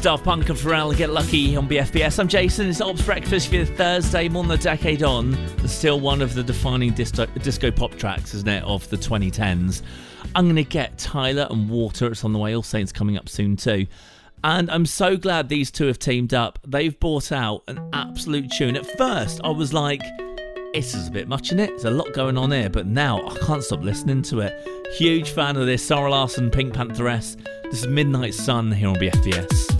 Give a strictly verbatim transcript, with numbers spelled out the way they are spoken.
Daft Punk and Pharrell, Get Lucky on B F B S. I'm Jason. It's Ops Breakfast for your Thursday, more than a decade on. It's still one of the defining disco, disco pop tracks, isn't it, of the twenty tens. I'm going to get Tyler and Water. It's on the way. All Saints coming up soon too. And I'm so glad these two have teamed up. They've brought out an absolute tune. At first, I was like, this is a bit much in it. There's a lot going on here. But now, I can't stop listening to it. Huge fan of this. Sarah Larsson, Pink Pantheress. This is Midnight Sun here on B F B S.